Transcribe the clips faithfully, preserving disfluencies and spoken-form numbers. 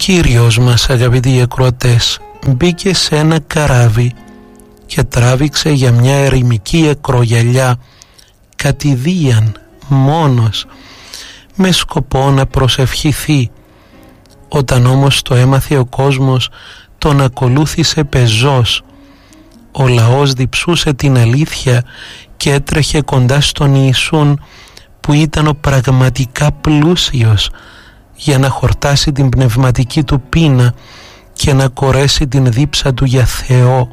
Κύριος μας, αγαπητοί ακροατές, μπήκε σε ένα καράβι και τράβηξε για μια ερημική ακρογιαλιά κατηδίαν μόνος, με σκοπό να προσευχηθεί. Όταν όμως το έμαθε ο κόσμος, τον ακολούθησε πεζός. Ο λαός διψούσε την αλήθεια και έτρεχε κοντά στον Ιησούν, που ήταν ο πραγματικά πλούσιος, για να χορτάσει την πνευματική του πείνα και να κορέσει την δίψα του για Θεό.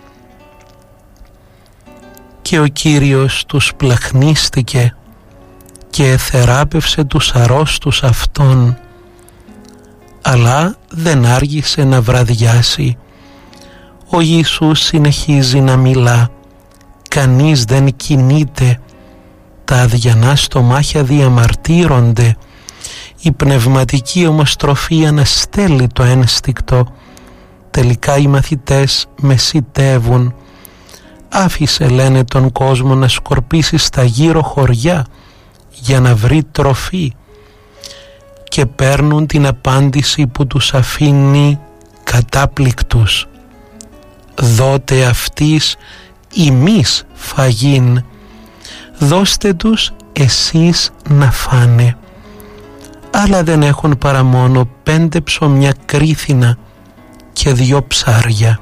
Και ο Κύριος τους πλαχνίστηκε και εθεράπευσε τους αρρώστους αυτών, αλλά δεν άργησε να βραδιάσει. Ο Ιησούς συνεχίζει να μιλά, κανείς δεν κινείται, τα αδιανά στομάχια διαμαρτύρονται, η πνευματική όμως τροφή αναστέλει το ένστικτο. Τελικά οι μαθητές μεσιτεύουν. Άφησε, λένε, τον κόσμο να σκορπίσει στα γύρω χωριά για να βρει τροφή, και παίρνουν την απάντηση που τους αφήνει κατάπληκτους. Δώτε αυτής ημείς φαγήν, δώστε τους εσείς να φάνε. Αλλά δεν έχουν παρά μόνο πέντε ψωμιά κρίθινα και δυο ψάρια.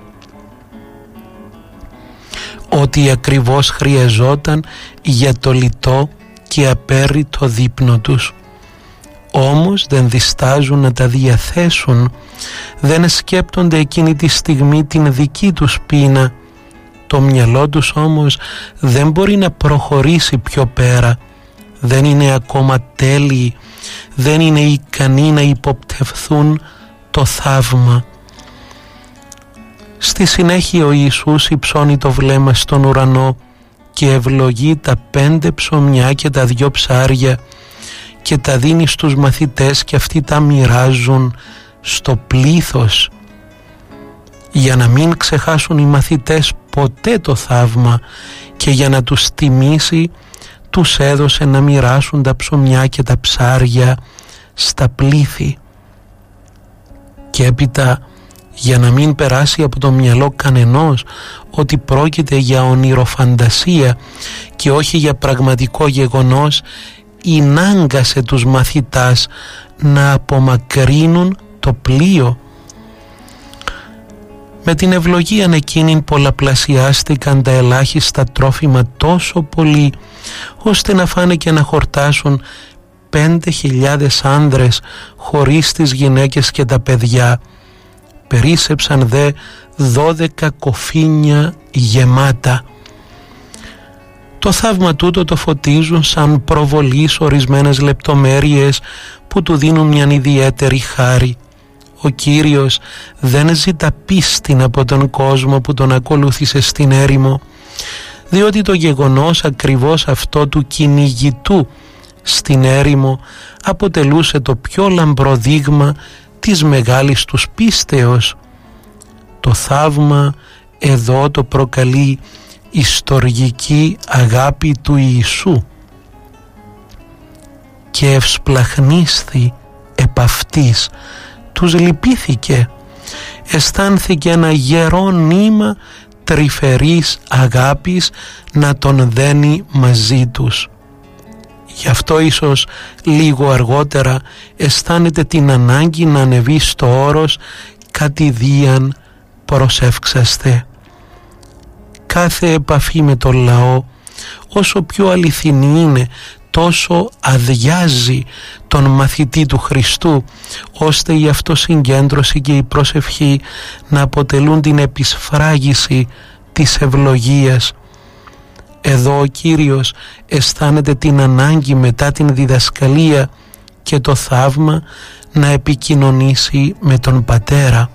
Ό,τι ακριβώς χρειαζόταν για το λιτό και απέρριτο δείπνο τους. Όμως δεν διστάζουν να τα διαθέσουν, δεν σκέπτονται εκείνη τη στιγμή την δική τους πείνα. Το μυαλό τους όμως δεν μπορεί να προχωρήσει πιο πέρα, δεν είναι ακόμα τέλειοι, δεν είναι ικανοί να υποπτευθούν το θαύμα. Στη συνέχεια ο Ιησούς υψώνει το βλέμμα στον ουρανό και ευλογεί τα πέντε ψωμιά και τα δυο ψάρια και τα δίνει στους μαθητές, και αυτοί τα μοιράζουν στο πλήθος. Για να μην ξεχάσουν οι μαθητές ποτέ το θαύμα και για να τους τιμήσει, τους έδωσε να μοιράσουν τα ψωμιά και τα ψάρια στα πλήθη. Και έπειτα, για να μην περάσει από το μυαλό κανενός ότι πρόκειται για ονειροφαντασία και όχι για πραγματικό γεγονός, ηνάγκασε τους μαθητάς να απομακρύνουν το πλοίο. Με την ευλογία εκείνη πολλαπλασιάστηκαν τα ελάχιστα τρόφιμα τόσο πολύ, ώστε να φάνε και να χορτάσουν πέντε χιλιάδες άνδρες χωρίς τις γυναίκες και τα παιδιά. Περίσσεψαν δε δώδεκα κοφίνια γεμάτα. Το θαύμα τούτο το φωτίζουν σαν προβολή ορισμένες λεπτομέρειες που του δίνουν μια ιδιαίτερη χάρη. Ο Κύριος δεν ζητά πίστην από τον κόσμο που τον ακολούθησε στην έρημο, διότι το γεγονός ακριβώς αυτό του κυνηγητού στην έρημο αποτελούσε το πιο λαμπρό δείγμα της μεγάλης τους πίστεως. Το θαύμα εδώ το προκαλεί η στοργική αγάπη του Ιησού, και ευσπλαχνίσθη επ' αυτής, τους λυπήθηκε, αισθάνθηκε ένα γερό νήμα τρυφερής αγάπης να τον δένει μαζί τους. Γι' αυτό ίσως λίγο αργότερα αισθάνεται την ανάγκη να ανεβεί στο όρος κατηδίαν προσεύξαστε. Κάθε επαφή με τον λαό, όσο πιο αληθινή είναι, τόσο αδειάζει τον μαθητή του Χριστού, ώστε η αυτοσυγκέντρωση και η προσευχή να αποτελούν την επισφράγιση της ευλογίας. Εδώ ο Κύριος αισθάνεται την ανάγκη μετά την διδασκαλία και το θαύμα να επικοινωνήσει με τον Πατέρα.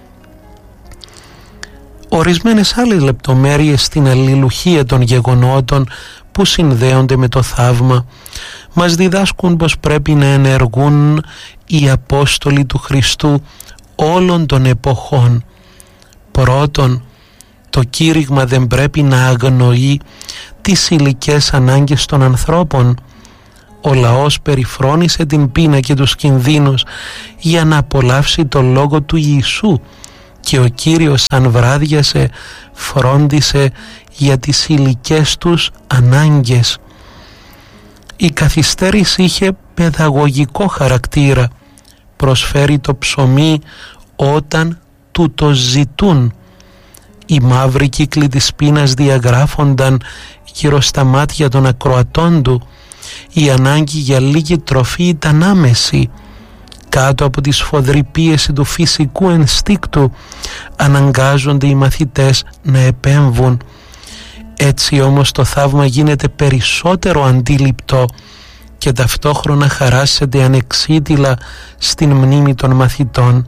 Ορισμένες άλλες λεπτομέρειες στην αλληλουχία των γεγονότων που συνδέονται με το θαύμα μας διδάσκουν πως πρέπει να ενεργούν οι Απόστολοι του Χριστού όλων των εποχών. Πρώτον, το κήρυγμα δεν πρέπει να αγνοεί τις υλικές ανάγκες των ανθρώπων. Ο λαός περιφρόνησε την πείνα και τους κινδύνους για να απολαύσει το λόγο του Ιησού και ο Κύριος αν βράδιασε φρόντισε για τις υλικές τους ανάγκες. Η καθυστέρηση είχε παιδαγωγικό χαρακτήρα. Προσφέρει το ψωμί όταν του το ζητούν. Οι μαύροι κύκλοι της πείνας διαγράφονταν γύρω στα μάτια των ακροατών του. Η ανάγκη για λίγη τροφή ήταν άμεση. Κάτω από τη σφοδρή πίεση του φυσικού ενστίκτου αναγκάζονται οι μαθητές να επέμβουν. Έτσι όμως το θαύμα γίνεται περισσότερο αντίληπτο και ταυτόχρονα χαράσσεται ανεξίτηλα στην μνήμη των μαθητών.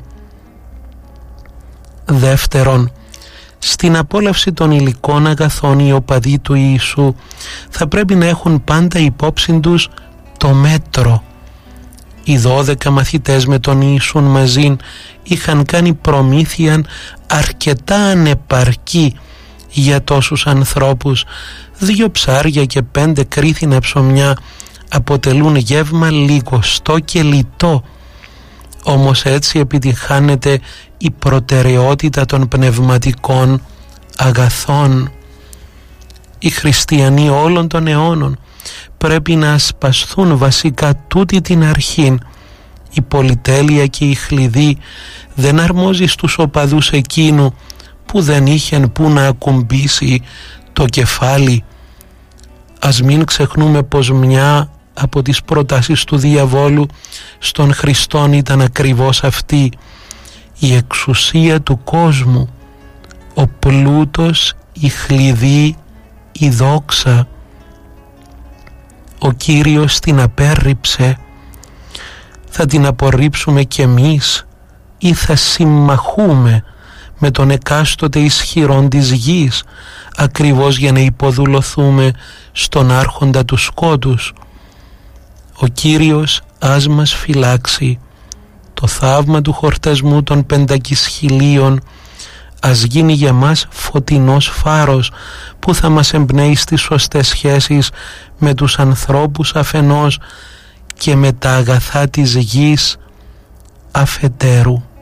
Δεύτερον, στην απόλαυση των υλικών αγαθών οι οπαδοί του Ιησού θα πρέπει να έχουν πάντα υπόψη τους το μέτρο. Οι δώδεκα μαθητές με τον Ιησούν μαζί είχαν κάνει προμήθεια αρκετά ανεπαρκή για τόσους ανθρώπους. Δύο ψάρια και πέντε κρίθινα ψωμιά αποτελούν γεύμα λιγοστό και λιτό. Όμως έτσι επιτυχάνεται η προτεραιότητα των πνευματικών αγαθών. Οι χριστιανοί όλων των αιώνων πρέπει να ασπασθούν βασικά τούτη την αρχήν. Η πολυτέλεια και η χλειδί δεν αρμόζει στους οπαδούς εκείνου που δεν είχεν που να ακουμπήσει το κεφάλι. Ας μην ξεχνούμε πως μια από τις προτάσεις του διαβόλου στον Χριστόν ήταν ακριβώς αυτή: η εξουσία του κόσμου, ο πλούτος, η χλειδί, η δόξα. Ο Κύριος την απέρριψε. Θα την απορρίψουμε κι εμείς ή θα συμμαχούμε με τον εκάστοτε ισχυρόν της γης ακριβώς για να υποδουλωθούμε στον άρχοντα του σκότους? Ο Κύριος ας μας φυλάξει. Το θαύμα του χορτασμού των πεντακισχυλίων ας γίνει για μας φωτεινός φάρος που θα μας εμπνέει στις σωστές σχέσεις με τους ανθρώπους αφενός και με τα αγαθά της γης αφετέρου.